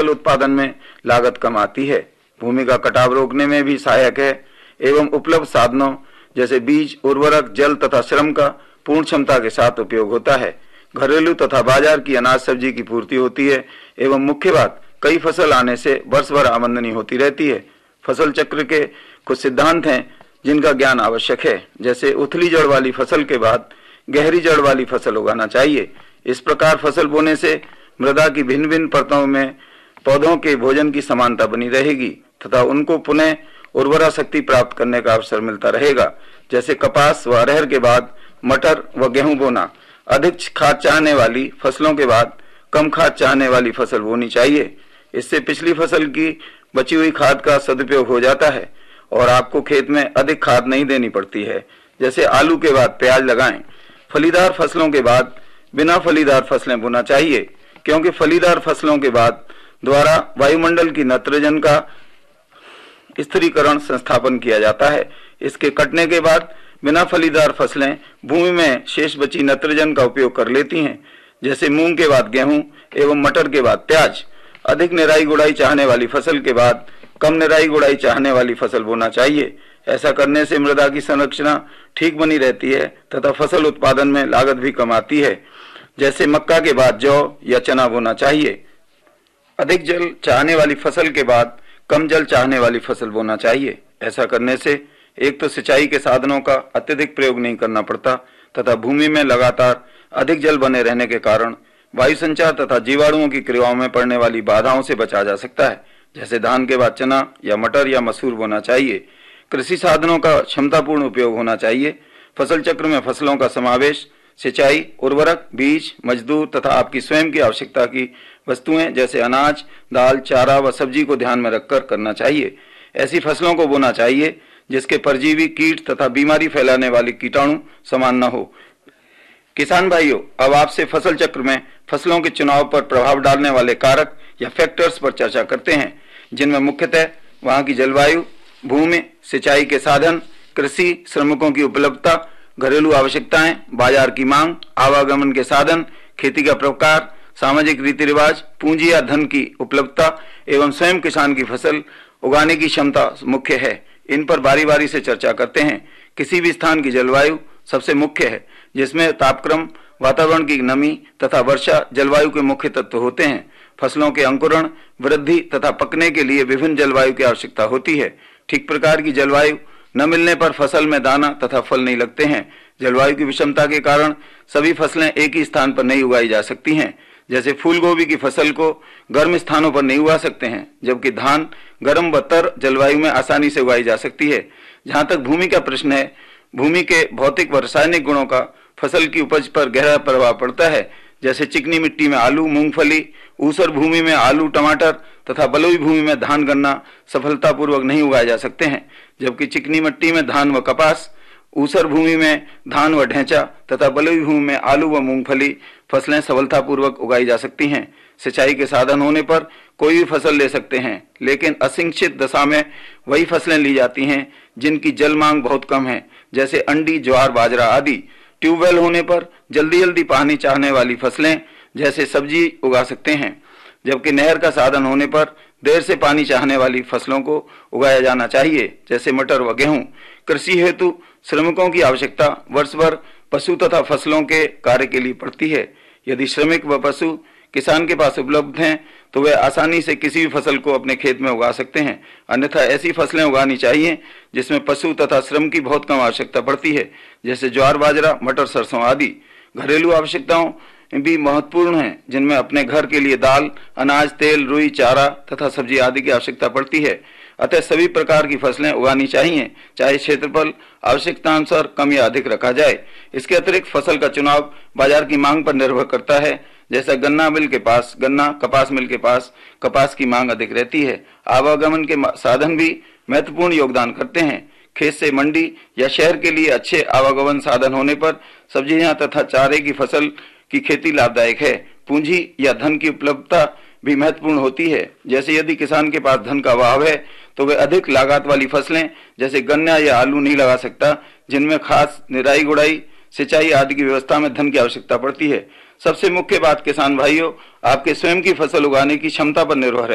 फसल उत्पादन में लागत कम आती है। भूमि का कटाव रोकने में भी सहायक है एवं उपलब्ध साधनों जैसे बीज, उर्वरक, जल तथा श्रम का पूर्ण क्षमता के साथ उपयोग होता है। घरेलू तथा बाजार की अनाज सब्जी की पूर्ति होती है एवं मुख्य बात कई फसल आने से वर्ष भर आमदनी होती रहती है। फसल चक्र के कुछ सिद्धांत हैं जिनका ज्ञान आवश्यक है, जैसे उथली जड़ वाली फसल के बाद गहरी जड़ वाली फसल उगाना चाहिए। इस प्रकार फसल बोने से मृदा की भिन्न भिन्न परतों में पौधों के भोजन की समानता बनी रहेगी तथा उनको पुनः उर्वरा शक्ति प्राप्त करने का अवसर मिलता रहेगा। जैसे कपास व अरहर के बाद मटर व गेहूं बोना, अधिक खाद चाहने वाली फसलों के बाद कम खाद चाहने वाली फसल बोनी चाहिए। इससे पिछली फसल की बची हुई खाद का सदुपयोग हो जाता है और आपको खेत में अधिक खाद नहीं देनी पड़ती है। जैसे आलू के बाद प्याज लगाएं। फलीदार फसलों के बाद बिना फलीदार फसलें बोना चाहिए, क्योंकि फलीदार फसलों के बाद द्वारा वायुमंडल की नाइट्रोजन का स्थिरीकरण संस्थापन किया जाता है। इसके कटने के बाद बिना फलीदार फसलें भूमि में शेष बची नाइट्रोजन का उपयोग कर लेती हैं। जैसे मूंग के बाद गेहूं एवं मटर के बाद प्याज। अधिक निराई गुड़ाई चाहने वाली फसल के बाद कम निराई गुड़ाई चाहने वाली फसल बोना चाहिए। ऐसा करने से मृदा की संरचना ठीक बनी रहती है तथा फसल उत्पादन में लागत भी कम आती है। जैसे मक्का के बाद जौ या चना बोना चाहिए। अधिक जल चाहने वाली फसल के बाद कम जल चाहने वाली फसल बोना चाहिए। ऐसा करने से एक तो सिंचाई के साधनों का अत्यधिक प्रयोग नहीं करना पड़ता तथा भूमि में लगातार अधिक जल बने रहने के कारण वायु संचार तथा जीवाणुओं की क्रियाओं में पड़ने वाली बाधाओं से बचा जा सकता है। जैसे धान के बाद चना या मटर या मसूर बोना चाहिए। कृषि साधनों का क्षमतापूर्ण उपयोग होना चाहिए। फसल चक्र में फसलों का समावेश सिंचाई, उर्वरक, बीज, मजदूर तथा आपकी स्वयं की आवश्यकता की वस्तुएं जैसे अनाज, दाल, चारा व सब्जी को ध्यान में रखकर करना चाहिए। ऐसी फसलों को बोना चाहिए जिसके परजीवी, कीट तथा बीमारी फैलाने वाले कीटाणु समान न हो। किसान भाइयों, अब आपसे फसल चक्र में फसलों के चुनाव पर प्रभाव डालने वाले कारक या फैक्टर्स पर चर्चा करते हैं, जिनमें मुख्यतः वहां की जलवायु, भूमि, सिंचाई के साधन, कृषि श्रमिकों की उपलब्धता, घरेलू आवश्यकताएं, बाजार की मांग, आवागमन के साधन, खेती का प्रकार, सामाजिक रीति रिवाज, पूंजी या धन की उपलब्धता एवं स्वयं किसान की फसल उगाने की क्षमता मुख्य है। इन पर बारी बारी से चर्चा करते हैं। किसी भी स्थान की जलवायु सबसे मुख्य है, जिसमें तापक्रम, वातावरण की नमी तथा वर्षा जलवायु के मुख्य तत्व होते हैं। फसलों के अंकुरण, वृद्धि तथा पकने के लिए विभिन्न जलवायु की आवश्यकता होती है। ठीक प्रकार की जलवायु न मिलने पर फसल में दाना तथा फल नहीं लगते हैं। जलवायु की विषमता के कारण सभी फसलें एक ही स्थान पर नहीं उगाई जा सकती हैं। जैसे फूल गोभी की फसल को गर्म स्थानों पर नहीं उगा सकते हैं, जबकि धान गर्म व तर जलवायु में आसानी से उगाई जा सकती है। जहाँ तक भूमि का प्रश्न है, भूमि के भौतिक व रासायनिक गुणों का फसल की उपज पर गहरा प्रभाव पड़ता है। जैसे चिकनी मिट्टी में आलू, मूंगफली, ऊसर भूमि में आलू, टमाटर तथा बलुई भूमि में धान, गन्ना सफलतापूर्वक नहीं उगाए जा सकते हैं, जबकि चिकनी मिट्टी में धान व कपास, ऊसर भूमि में धान व ढैंचा तथा बलुई भूमि में आलू व मूंगफली फसलें सफलतापूर्वक उगाई जा सकती हैं। सिंचाई के साधन होने पर कोई भी फसल ले सकते हैं, लेकिन असिंचित दशा में वही फसलें ली जाती हैं जिनकी जल मांग बहुत कम है, जैसे अंडी, ज्वार, बाजरा आदि। ट्यूबवेल होने पर जल्दी जल्दी पानी चाहने वाली फसलें जैसे सब्जी उगा सकते हैं, जबकि नहर का साधन होने पर देर से पानी चाहने वाली फसलों को उगाया जाना चाहिए, जैसे मटर व गेहूं। कृषि हेतु श्रमिकों की आवश्यकता वर्ष भर पशु तथा फसलों के कार्य के लिए पड़ती है। यदि श्रमिक व पशु किसान के पास उपलब्ध हैं तो वे आसानी से किसी भी फसल को अपने खेत में उगा सकते हैं। अन्यथा ऐसी फसलें उगानी चाहिए जिसमें पशु तथा श्रम की बहुत कम आवश्यकता पड़ती है, जैसे ज्वार, बाजरा, मटर, सरसों आदि। घरेलू आवश्यकताओं भी महत्वपूर्ण हैं, जिनमें अपने घर के लिए दाल, अनाज, तेल, रुई, चारा तथा सब्जी आदि की आवश्यकता पड़ती है। अतः सभी प्रकार की फसलें उगानी चाहिए, चाहे क्षेत्रफल आवश्यकतानुसार कम या अधिक रखा जाए। इसके अतिरिक्त फसल का चुनाव बाजार की मांग पर निर्भर करता है। जैसा गन्ना मिल के पास गन्ना, कपास मिल के पास कपास की मांग अधिक रहती है। आवागमन के साधन भी महत्वपूर्ण योगदान करते हैं। खेत से मंडी या शहर के लिए अच्छे आवागमन साधन होने पर सब्जियां तथा चारे की फसल की खेती लाभदायक है। पूंजी या धन की उपलब्धता भी महत्वपूर्ण होती है। जैसे यदि किसान के पास धन का अभाव है तो वह अधिक लागत वाली फसलें जैसे गन्ना या आलू नहीं लगा सकता, जिनमें खास निराई गुड़ाई, सिंचाई आदि की व्यवस्था में धन की आवश्यकता पड़ती है। सबसे मुख्य बात किसान भाइयों, आपके स्वयं की फसल उगाने की क्षमता पर निर्भर है।